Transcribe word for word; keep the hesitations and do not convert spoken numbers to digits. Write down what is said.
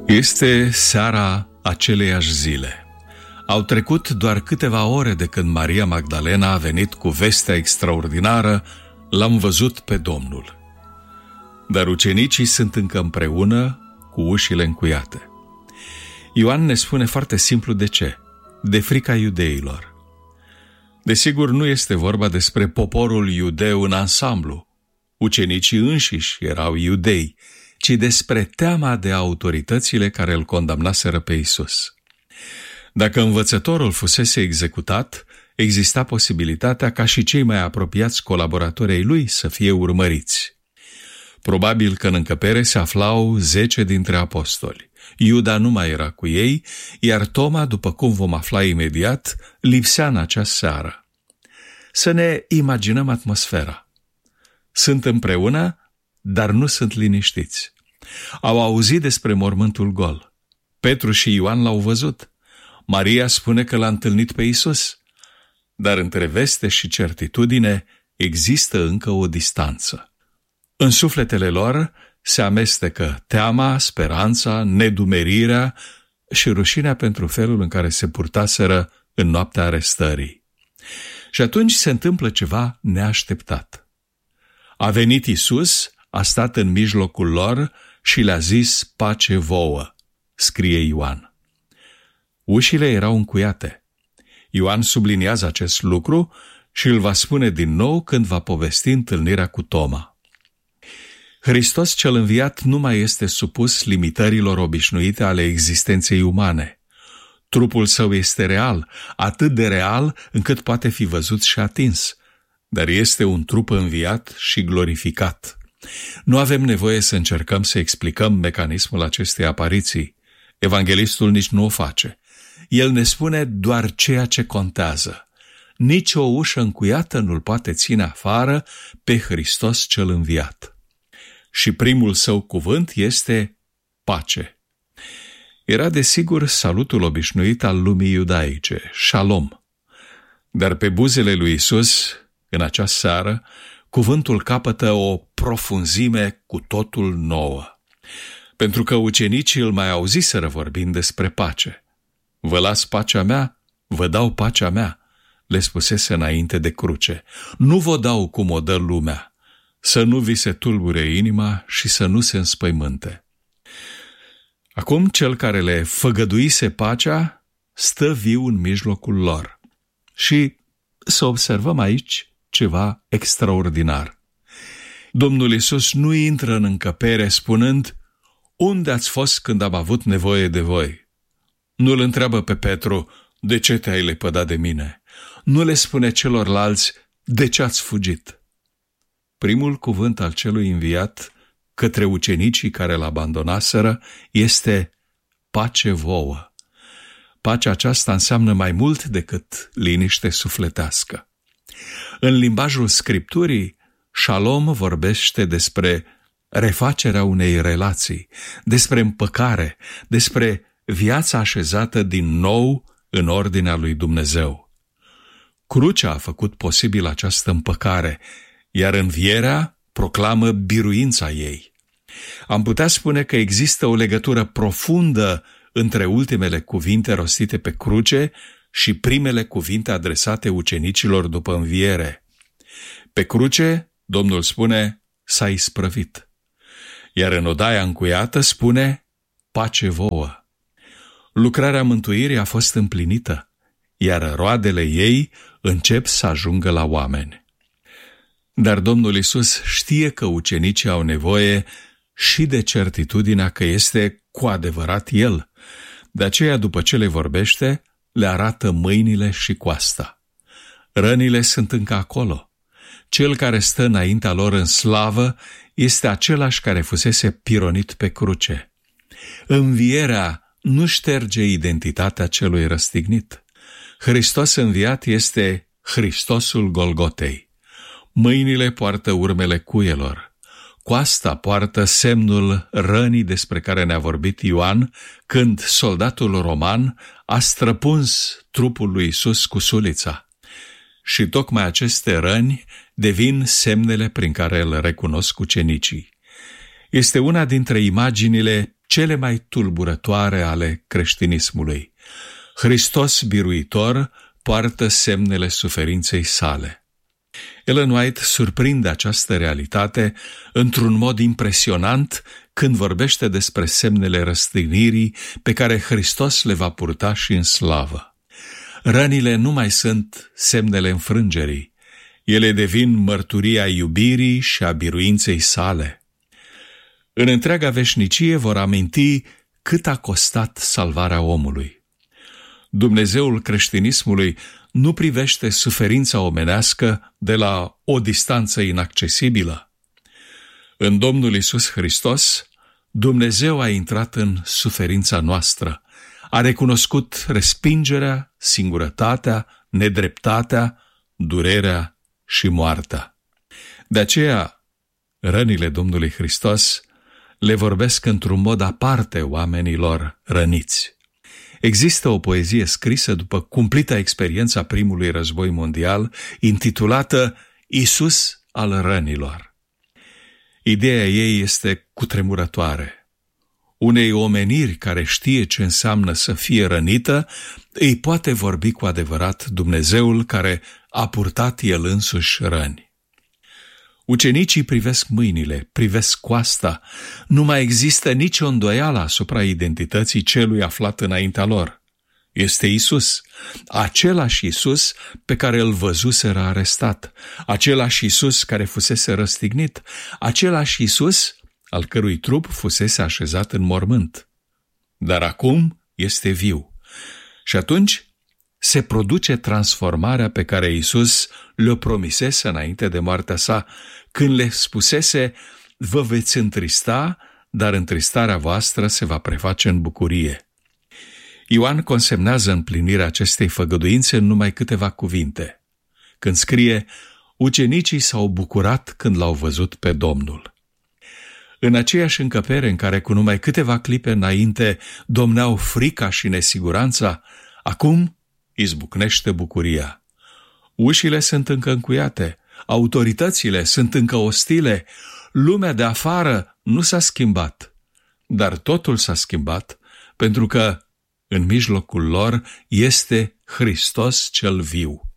Este seara aceleiași zile. Au trecut doar câteva ore de când Maria Magdalena a venit cu vestea extraordinară: l-am văzut pe Domnul. Dar ucenicii sunt încă împreună, cu ușile încuiate. Ioan ne spune foarte simplu de ce: de frica iudeilor. Desigur, nu este vorba despre poporul iudeu în ansamblu. Ucenicii înșiși erau iudei, ci despre teama de autoritățile care îl condamnaseră pe Iisus. Dacă învățătorul fusese executat, exista posibilitatea ca și cei mai apropiați colaboratori ai lui să fie urmăriți. Probabil că în încăpere se aflau zece dintre apostoli. Iuda nu mai era cu ei, iar Toma, după cum vom afla imediat, lipsea în acea seară. Să ne imaginăm atmosfera. Sunt împreună, dar nu sunt liniștiți. Au auzit despre mormântul gol. Petru și Ioan l-au văzut. Maria spune că l-a întâlnit pe Iisus. Dar între veste și certitudine există încă o distanță. În sufletele lor se amestecă teama, speranța, nedumerirea și rușinea pentru felul în care se purtaseră în noaptea arestării. Și atunci se întâmplă ceva neașteptat. A venit Iisus, a stat în mijlocul lor și le-a zis: pace vouă, scrie Ioan. Ușile erau încuiate. Ioan subliniază acest lucru și îl va spune din nou când va povesti întâlnirea cu Toma. Hristos cel înviat nu mai este supus limitărilor obișnuite ale existenței umane. Trupul său este real, atât de real încât poate fi văzut și atins, dar este un trup înviat și glorificat. Nu avem nevoie să încercăm să explicăm mecanismul acestei apariții. Evanghelistul nici nu o face. El ne spune doar ceea ce contează. Nici o ușă încuiată nu-l poate ține afară pe Hristos cel înviat. Și primul său cuvânt este pace. Era desigur salutul obișnuit al lumii iudaice, shalom. Dar pe buzele lui Iisus, în acea seară, cuvântul capătă o profunzime cu totul nouă. Pentru că ucenicii îl mai auziseră vorbind despre pace. Vă las pacea mea, vă dau pacea mea, le spusese înainte de cruce. Nu vă dau cum o dă lumea. Să nu vi se tulbure inima și să nu se înspăimânte. Acum cel care le făgăduise pacea stă viu în mijlocul lor. Și să observăm aici ceva extraordinar. Domnul Iisus nu intră în încăpere spunând: unde ați fost când am avut nevoie de voi? Nu-l întreabă pe Petru: de ce te-ai lepădat de mine? Nu le spune celorlalți: de ce ați fugit? Primul cuvânt al celui înviat către ucenicii care l-abandonaseră este pace vouă. Pacea aceasta înseamnă mai mult decât liniște sufletească. În limbajul Scripturii, shalom vorbește despre refacerea unei relații, despre împăcare, despre viața așezată din nou în ordinea lui Dumnezeu. Crucea a făcut posibil această împăcare, iar învierea proclamă biruința ei. Am putea spune că există o legătură profundă între ultimele cuvinte rostite pe cruce și primele cuvinte adresate ucenicilor după înviere. Pe cruce, Domnul spune: s-a isprăvit. Iar în odaia încuiată spune: pace vouă. Lucrarea mântuirii a fost împlinită, iar roadele ei încep să ajungă la oameni. Dar Domnul Iisus știe că ucenicii au nevoie și de certitudinea că este cu adevărat El. De aceea, după ce le vorbește, le arată mâinile și coasta. Rănile sunt încă acolo. Cel care stă înaintea lor în slavă este același care fusese pironit pe cruce. Învierea nu șterge identitatea celui răstignit. Hristos înviat este Hristosul Golgotei. Mâinile poartă urmele cuielor. Coasta poartă semnul rănii despre care ne-a vorbit Ioan când soldatul roman a străpuns trupul lui Iisus cu sulița. Și tocmai aceste răni devin semnele prin care îl recunosc ucenicii. Este una dintre imaginile cele mai tulburătoare ale creștinismului. Hristos biruitor poartă semnele suferinței sale. Ellen White surprinde această realitate într-un mod impresionant când vorbește despre semnele răstignirii pe care Hristos le va purta și în slavă. Rănile nu mai sunt semnele înfrângerii, ele devin mărturia iubirii și a biruinței sale. În întreaga veșnicie vor aminti cât a costat salvarea omului. Dumnezeul creștinismului nu privește suferința omenească de la o distanță inaccesibilă. În Domnul Iisus Hristos, Dumnezeu a intrat în suferința noastră, a recunoscut respingerea, singurătatea, nedreptatea, durerea și moartea. De aceea, rănile Domnului Hristos le vorbesc într-un mod aparte oamenilor răniți. Există o poezie scrisă după cumplita experiența primului război mondial, intitulată Iisus al rănilor. Ideea ei este cutremurătoare. Unei omeniri care știe ce înseamnă să fie rănită, îi poate vorbi cu adevărat Dumnezeul care a purtat el însuși răni. Ucenicii privesc mâinile, privesc coasta, nu mai există nicio îndoială asupra identității celui aflat înaintea lor. Este Iisus, același Iisus pe care îl văzuseră arestat, același Iisus care fusese răstignit, același Iisus al cărui trup fusese așezat în mormânt. Dar acum este viu. Și atunci se produce transformarea pe care Iisus le-o promisese înainte de moartea sa, când le spusese: vă veți întrista, dar întristarea voastră se va preface în bucurie. Ioan consemnează împlinirea acestei făgăduințe în numai câteva cuvinte, când scrie: ucenicii s-au bucurat când l-au văzut pe Domnul. În aceeași încăpere în care cu numai câteva clipe înainte domneau frica și nesiguranța, acum izbucnește bucuria. Ușile sunt încă încuiate, autoritățile sunt încă ostile, lumea de afară nu s-a schimbat, dar totul s-a schimbat pentru că în mijlocul lor este Hristos cel viu.